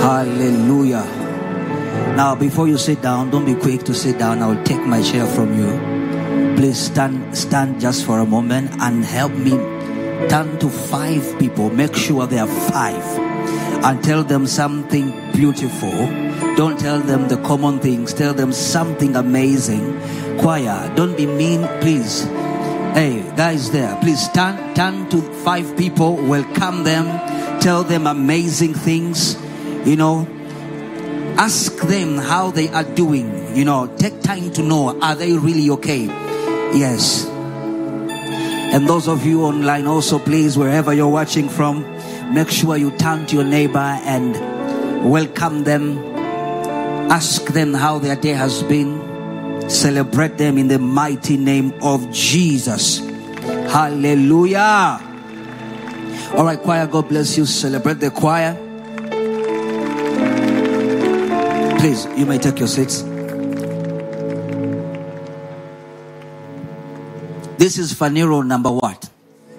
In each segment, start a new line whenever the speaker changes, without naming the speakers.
Hallelujah. Now, before you sit down, don't be quick to sit down. I will take my chair from you. Please stand just for a moment and help me turn to 5 people. Make sure there are 5 and tell them something beautiful. Don't tell them the common things. Tell them something amazing. Choir, don't be mean, please. Hey, guys there, please turn to 5 people. Welcome them. Tell them amazing things. Ask them how they are doing. Take time to know, are they really okay? Yes. And those of you online also, please, wherever you're watching from, make sure you turn to your neighbor and welcome them. Ask them how their day has been. Celebrate them in the mighty name of Jesus. Hallelujah. All right, choir, God bless you. Celebrate the choir. Please, you may take your seats. This is Phaneroo number what?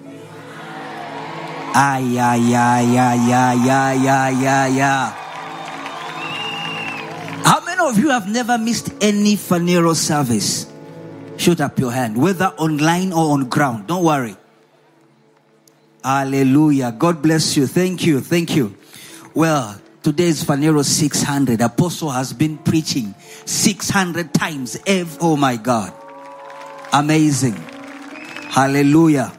Yeah. How many of you have never missed any Phaneroo service? Shoot up your hand, whether online or on ground. Don't worry. Hallelujah. God bless you. Thank you. Well, today is Phaneroo 600. Apostle has been preaching 600 times. Oh my God. Amazing. Hallelujah.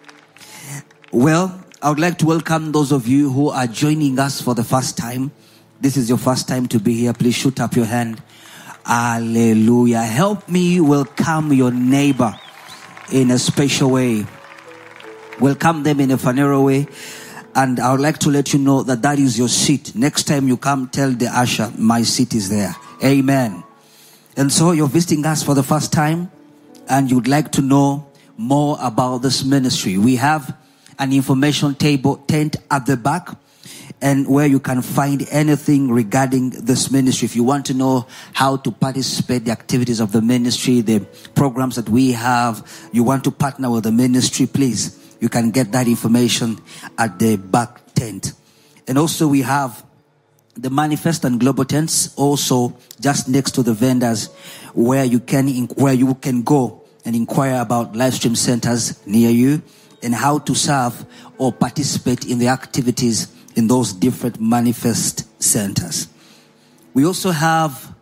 Well, I would like to welcome those of you who are joining us for the first time. This is your first time to be here. Please shoot up your hand. Hallelujah. Help me welcome your neighbor in a special way. Welcome them in a Phaneroo way. And I would like to let you know that is your seat. Next time you come, tell the usher, my seat is there. Amen. And so you're visiting us for the first time and you'd like to know more about this ministry. We have an information tent at the back, and where you can find anything regarding this ministry. If you want to know how to participate, the activities of the ministry, the programs that we have, you want to partner with the ministry, please, you can get that information at the back tent. And also we have the Manifest and Global tents also just next to the vendors, where you can go and inquire about live stream centers near you and how to serve or participate in the activities in those different Manifest centers. We also have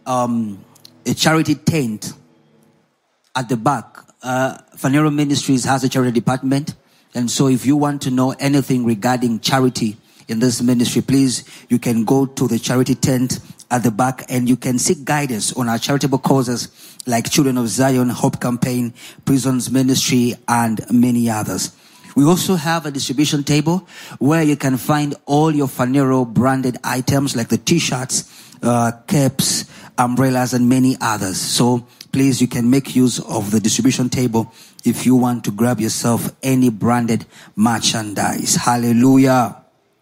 a charity tent at the back. Phaneroo Ministries has a charity department, and so if you want to know anything regarding charity in this ministry, please, you can go to the charity tent at the back and you can seek guidance on our charitable causes like Children of Zion, Hope Campaign, Prisons Ministry, and many others. We also have a distribution table where you can find all your Phaneroo branded items like the t-shirts, caps, umbrellas, and many others. So please, you can make use of the distribution table if you want to grab yourself any branded merchandise. Hallelujah.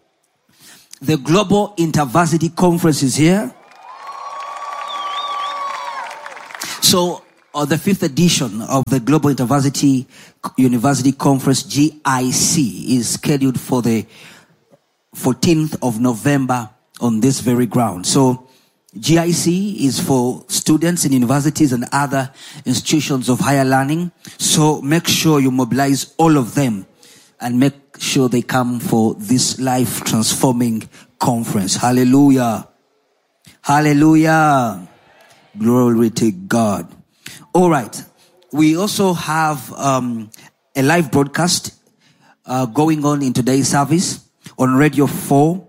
The Global InterVarsity Conference is here. So, the 5th edition of the Global InterVarsity University Conference, GIC, is scheduled for the 14th of November on this very ground. So, GIC is for students in universities and other institutions of higher learning. So, make sure you mobilize all of them and make sure they come for this life-transforming conference. Hallelujah. Hallelujah. Glory to God. All right. We also have a live broadcast going on in today's service on Radio 4,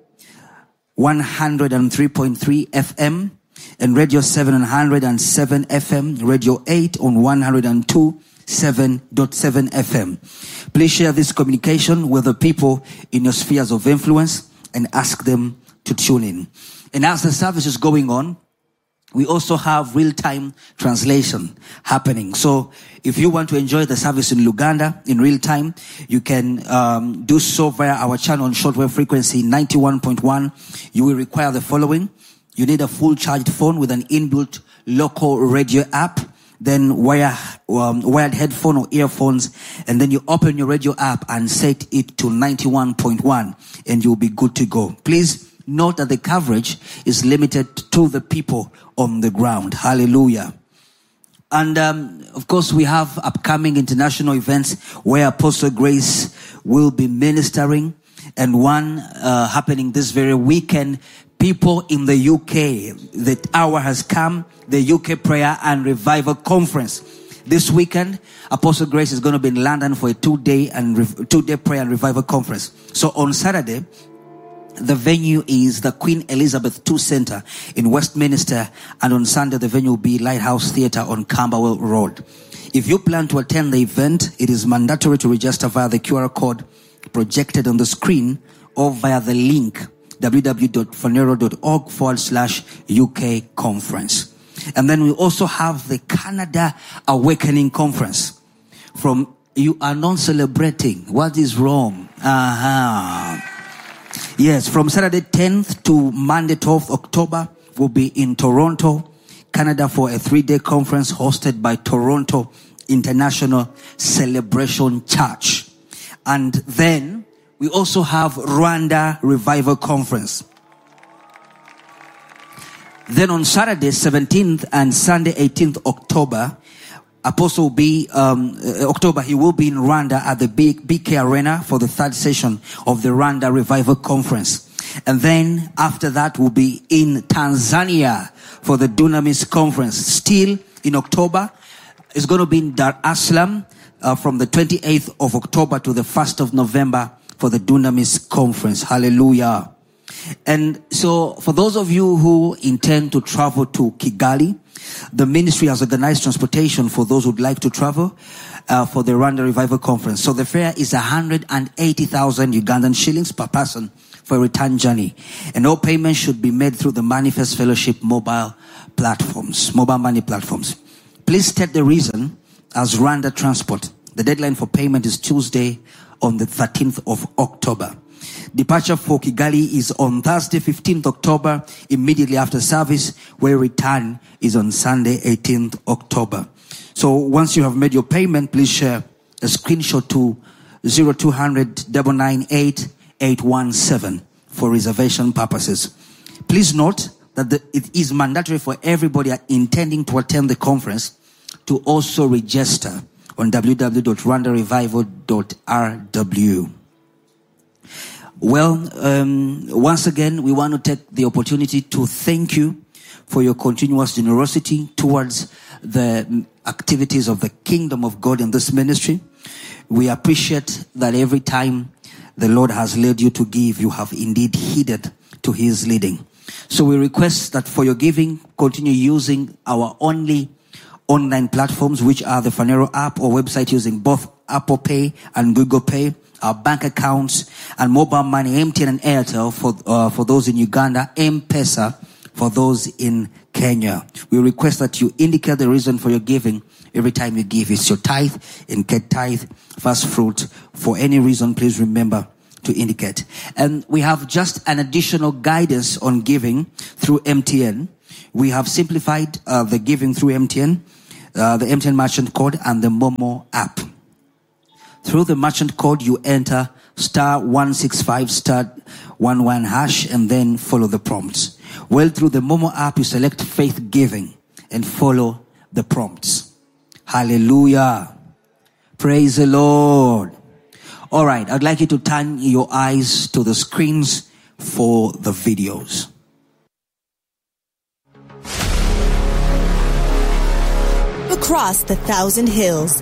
103.3 FM, and Radio 707 FM, Radio 8 on 102.7 FM. Please share this communication with the people in your spheres of influence and ask them to tune in. And as the service is going on, we also have real-time translation happening. So if you want to enjoy the service in Luganda in real time, you can do so via our channel on shortwave frequency 91.1. You will require the following. You need a full charged phone with an inbuilt local radio app, then wired headphone or earphones, and then you open your radio app and set it to 91.1 and you'll be good to go. Please note that the coverage is limited to the people on the ground. Hallelujah. And of course, we have upcoming international events where Apostle Grace will be ministering, and one happening this very weekend. People in the UK, the hour has come, the UK Prayer and Revival Conference. This weekend, Apostle Grace is going to be in London for a two-day prayer and revival conference. So on Saturday, the venue is the Queen Elizabeth II Center in Westminster, and on Sunday the venue will be Lighthouse Theatre on Camberwell Road. If you plan to attend the event, it is mandatory to register via the QR code projected on the screen or via the link www.phaneroo.org/UK conference. And then we also have the Canada Awakening Conference. You are not celebrating. What is wrong? Yes, from Saturday 10th to Monday 12th October, we'll be in Toronto, Canada for a 3-day conference hosted by Toronto International Celebration Church. And then we also have Rwanda Revival Conference. Then on Saturday 17th and Sunday 18th October, Apostle will be, he will be in Rwanda at the BK Arena for the 3rd session of the Rwanda Revival Conference. And then after that, we'll be in Tanzania for the Dunamis Conference. Still in October, it's going to be in Dar es Salaam from the 28th of October to the 1st of November for the Dunamis Conference. Hallelujah. And so for those of you who intend to travel to Kigali, the ministry has organized transportation for those who'd like to travel for the Rwanda Revival Conference. So the fare is 180,000 Ugandan shillings per person for a return journey. And all payments should be made through the Manifest Fellowship mobile money platforms. Please state the reason as Rwanda Transport. The deadline for payment is Tuesday on the 13th of October. Departure for Kigali is on Thursday, 15th October, immediately after service, where return is on Sunday, 18th October. So once you have made your payment, please share a screenshot to 0200 998 817 for reservation purposes. Please note that it is mandatory for everybody intending to attend the conference to also register on www.rwandarevival.rw. Well, once again, we want to take the opportunity to thank you for your continuous generosity towards the activities of the kingdom of God in this ministry. We appreciate that every time the Lord has led you to give, you have indeed heeded to his leading. So we request that for your giving, continue using our only online platforms, which are the Phaneroo app or website using both Apple Pay and Google Pay, our bank accounts and mobile money, MTN and Airtel for those in Uganda, M-Pesa for those in Kenya. We request that you indicate the reason for your giving every time you give. It's your tithe, indicate tithe, first fruit. For any reason, please remember to indicate. And we have just an additional guidance on giving through MTN. We have simplified the giving through MTN, the MTN merchant code and the Momo app. Through the merchant code, you enter *165*11# and then follow the prompts. Well, through the Momo app, you select faith giving and follow the prompts. Hallelujah. Praise the Lord. All right. I'd like you to turn your eyes to the screens for the videos.
Across the 1,000 hills,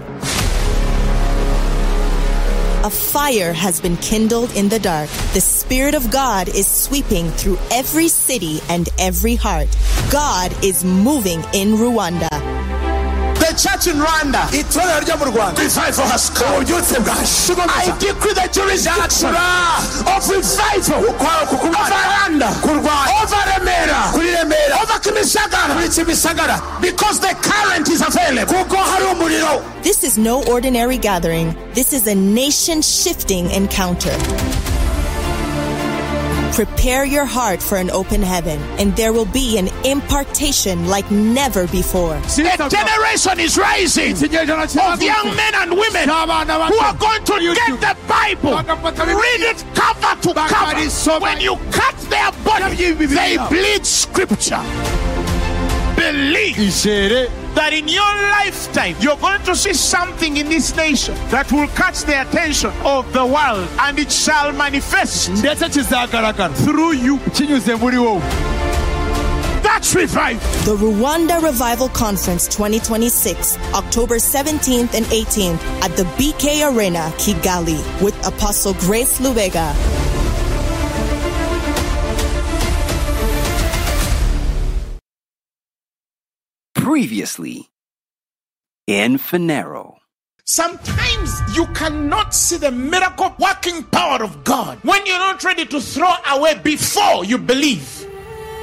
a fire has been kindled in the dark. The Spirit of God is sweeping through every city and every heart. God is moving in Rwanda.
The church in Rwanda, revival has come. I decree the jurisdiction of revival over Rwanda, over Remera, over Kimisagara, because the current is available.
This is no ordinary gathering. This is a nation-shifting encounter. Prepare your heart for an open heaven, and there will be an impartation like never before.
A generation is rising of young men and women who are going to get the Bible, read it cover to cover. When you cut their body, they bleed scripture. Believe that in your lifetime you're going to see something in this nation that will catch the attention of the world, and it shall manifest through you. That's revival.
The Rwanda Revival Conference 2026, October 17th and 18th at the BK Arena, Kigali, with Apostle Grace Lubega.
Previously in Phaneroo.
Sometimes you cannot see the miracle working power of God when you're not ready to throw away before you believe.